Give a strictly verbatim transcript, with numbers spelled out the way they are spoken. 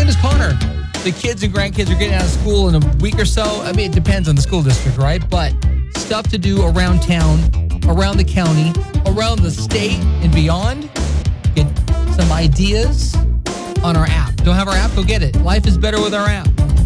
name is Connor. The kids and grandkids are getting out of school in a week or so. I mean, it depends on the school district, right? But stuff to do around town, around the county, around the state, and beyond. Get some ideas on our app. Don't have our app? Go get it. Life is better with our app.